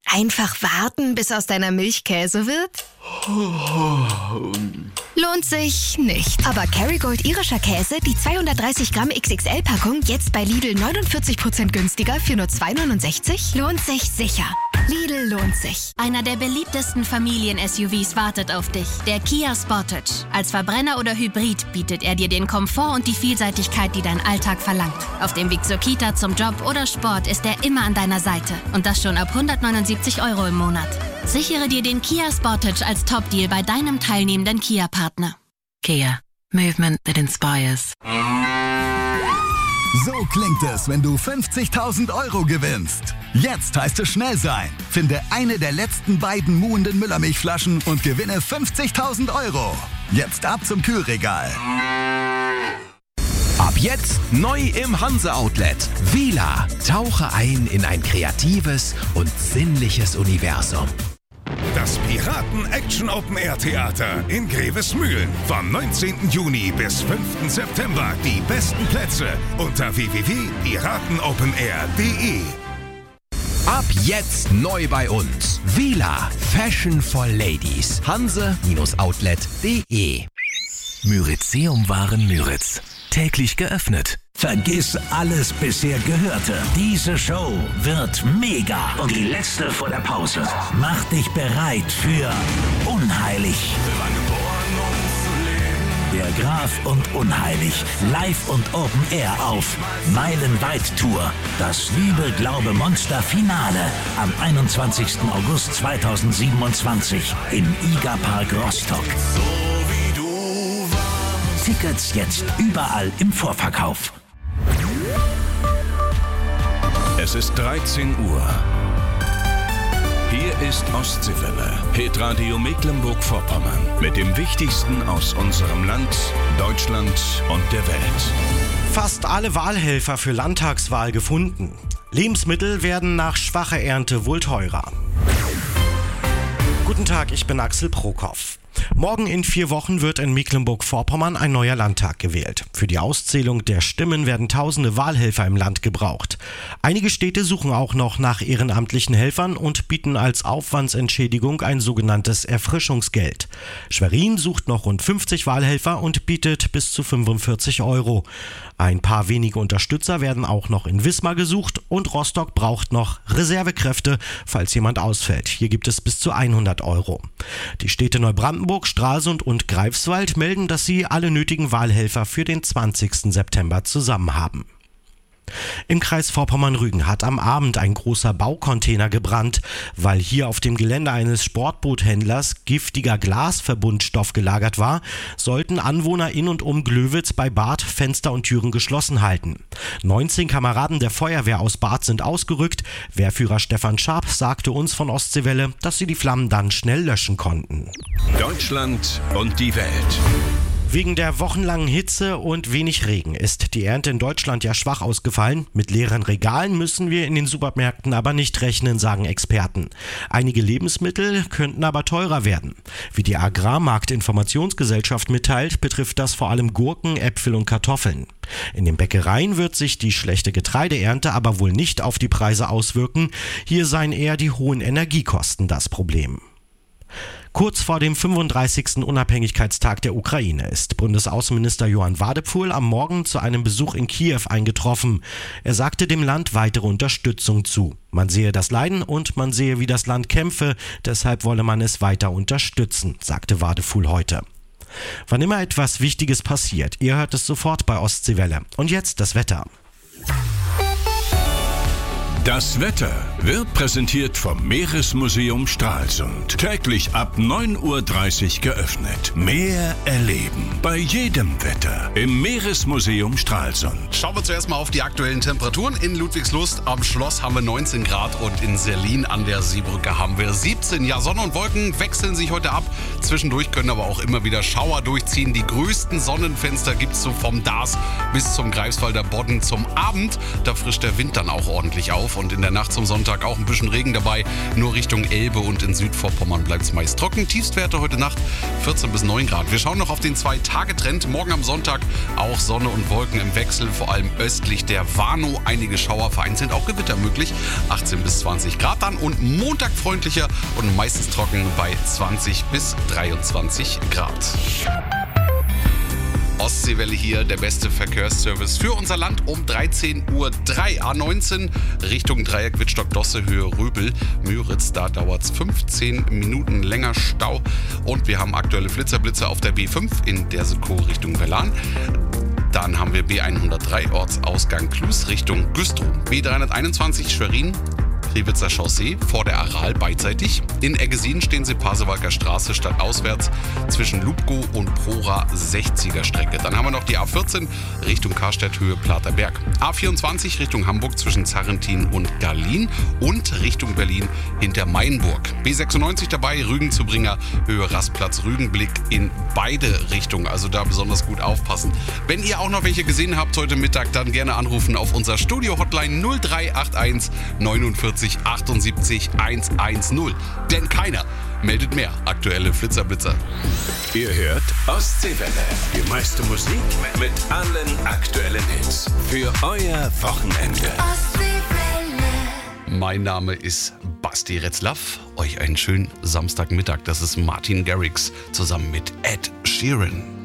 Einfach warten, bis aus deiner Milch Käse wird? Lohnt sich nicht. Aber Kerrygold irischer Käse, die 230 Gramm XXL-Packung, jetzt bei Lidl 49% günstiger für nur 2,69? Lohnt sich sicher. Lidl lohnt sich. Einer der beliebtesten Familien-SUVs wartet auf dich. Der Kia Sportage. Als Verbrenner oder Hybrid bietet er dir den Komfort und die Vielseitigkeit, die dein Alltag verlangt. Auf dem Weg zur Kita, zum Job oder Sport ist er immer an deiner Seite. Und das schon ab 179 € im Monat. Sichere dir den Kia Sportage als Top-Deal bei deinem teilnehmenden Kia-Partner. Kia. Movement that inspires. So klingt es, wenn du 50.000 € gewinnst. Jetzt heißt es schnell sein. Finde eine der letzten beiden muhenden Müllermilchflaschen und gewinne 50.000 €. Jetzt ab zum Kühlregal. Ab jetzt neu im Hanse-Outlet. Vila. Tauche ein in ein kreatives und sinnliches Universum. Das Piraten-Action-Open-Air-Theater in Grevesmühlen. Vom 19. Juni bis 5. September. Die besten Plätze unter www.piratenopenair.de. Ab jetzt neu bei uns. Vila. Fashion for Ladies. Hanse-Outlet.de. Myrizeum-Waren Müritz. Täglich geöffnet. Vergiss alles bisher Gehörte. Diese Show wird mega. Und die letzte vor der Pause. Mach dich bereit für Unheilig. Der Graf und Unheilig. Live und Open Air auf Meilenweit Tour. Das Liebe, Glaube, Monster Finale. Am 21. August 2027 im IGA-Park Rostock. Tickets jetzt überall im Vorverkauf. Es ist 13 Uhr. Hier ist Ostseewelle, Hitradio Mecklenburg-Vorpommern. Mit dem Wichtigsten aus unserem Land, Deutschland und der Welt. Fast alle Wahlhelfer für Landtagswahl gefunden. Lebensmittel werden nach schwacher Ernte wohl teurer. Guten Tag, ich bin Axel Prokop. Morgen in 4 Wochen wird in Mecklenburg-Vorpommern ein neuer Landtag gewählt. Für die Auszählung der Stimmen werden tausende Wahlhelfer im Land gebraucht. Einige Städte suchen auch noch nach ehrenamtlichen Helfern und bieten als Aufwandsentschädigung ein sogenanntes Erfrischungsgeld. Schwerin sucht noch rund 50 Wahlhelfer und bietet bis zu 45 €. Ein paar wenige Unterstützer werden auch noch in Wismar gesucht und Rostock braucht noch Reservekräfte, falls jemand ausfällt. Hier gibt es bis zu 100 €. Die Städte Neubrandenburg, Stralsund und Greifswald melden, dass sie alle nötigen Wahlhelfer für den 20. September zusammen haben. Im Kreis Vorpommern-Rügen hat am Abend ein großer Baucontainer gebrannt. Weil hier auf dem Gelände eines Sportboothändlers giftiger Glasverbundstoff gelagert war, sollten Anwohner in und um Glöwitz bei Barth Fenster und Türen geschlossen halten. 19 Kameraden der Feuerwehr aus Barth sind ausgerückt. Wehrführer Stefan Scharp sagte uns von Ostseewelle, dass sie die Flammen dann schnell löschen konnten. Deutschland und die Welt. Wegen der wochenlangen Hitze und wenig Regen ist die Ernte in Deutschland ja schwach ausgefallen. Mit leeren Regalen müssen wir in den Supermärkten aber nicht rechnen, sagen Experten. Einige Lebensmittel könnten aber teurer werden. Wie die Agrarmarktinformationsgesellschaft mitteilt, betrifft das vor allem Gurken, Äpfel und Kartoffeln. In den Bäckereien wird sich die schlechte Getreideernte aber wohl nicht auf die Preise auswirken. Hier seien eher die hohen Energiekosten das Problem. Kurz vor dem 35. Unabhängigkeitstag der Ukraine ist Bundesaußenminister Johann Wadephul am Morgen zu einem Besuch in Kiew eingetroffen. Er sagte dem Land weitere Unterstützung zu. Man sehe das Leiden und man sehe, wie das Land kämpfe, deshalb wolle man es weiter unterstützen, sagte Wadephul heute. Wann immer etwas Wichtiges passiert, ihr hört es sofort bei Ostseewelle. Und jetzt das Wetter. Das Wetter wird präsentiert vom Meeresmuseum Stralsund. Täglich ab 9:30 Uhr geöffnet. Meer erleben. Bei jedem Wetter im Meeresmuseum Stralsund. Schauen wir zuerst mal auf die aktuellen Temperaturen. In Ludwigslust am Schloss haben wir 19 Grad und in Serlin an der Seebrücke haben wir 17. Ja, Sonne und Wolken wechseln sich heute ab. Zwischendurch können aber auch immer wieder Schauer durchziehen. Die größten Sonnenfenster gibt es so vom Dars bis zum Greifswalder Bodden zum Abend. Da frischt der Wind dann auch ordentlich auf. und in der Nacht zum Sonntag auch ein bisschen Regen dabei. Nur Richtung Elbe und in Südvorpommern bleibt es meist trocken. Tiefstwerte heute Nacht 14 bis 9 Grad. Wir schauen noch auf den 2-Tage-Trend. Morgen am Sonntag auch Sonne und Wolken im Wechsel, vor allem östlich der Warnow. Einige Schauer, vereinzelt auch Gewitter möglich. 18 bis 20 Grad dann und Montag freundlicher und meistens trocken bei 20 bis 23 Grad. Ostseewelle hier, der beste Verkehrsservice für unser Land um 13:03 Uhr. A19 Richtung Dreieck Wittstock-Dosse, Höhe Röbel, Müritz. Da dauert es 15 Minuten länger Stau. Und wir haben aktuelle Flitzer auf der B5 in Dersekow Richtung Verlan. Dann haben wir B103 Ortsausgang Klus Richtung Güstrow. B321 Schwerin, Priewitzer Chaussee vor der Aral beidseitig. In Eggesin stehen Sie Pasewalker Straße stadtauswärts zwischen Lubkow und Prora 60er Strecke. Dann haben wir noch die A14 Richtung Karstedt Höhe Platerberg. A24 Richtung Hamburg zwischen Zarrentin und Garlin und Richtung Berlin hinter Mainburg. B96 dabei Rügen zu Bringer Höhe Rastplatz Rügenblick in beide Richtungen. Also da besonders gut aufpassen. Wenn ihr auch noch welche gesehen habt heute Mittag, dann gerne anrufen auf unser Studio-Hotline 0381 49 78 110. Denn keiner meldet mehr. Aktuelle Flitzer-Blitzer. Ihr hört Ostseewelle. Die meiste Musik mit allen aktuellen Hits. Für euer Wochenende. Ostseewelle. Mein Name ist Basti Retzlaff. Euch einen schönen Samstagmittag. Das ist Martin Garrix zusammen mit Ed Sheeran.